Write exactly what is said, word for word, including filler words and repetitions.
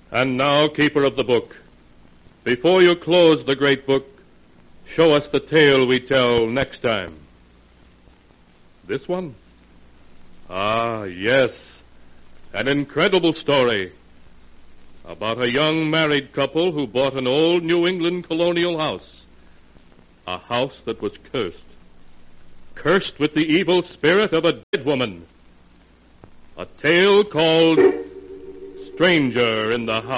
And now, keeper of the book, before you close the great book, show us the tale we tell next time. This one? Ah, yes. An incredible story about a young married couple who bought an old New England colonial house. A house that was cursed. Cursed with the evil spirit of a dead woman. A tale called Stranger in the House.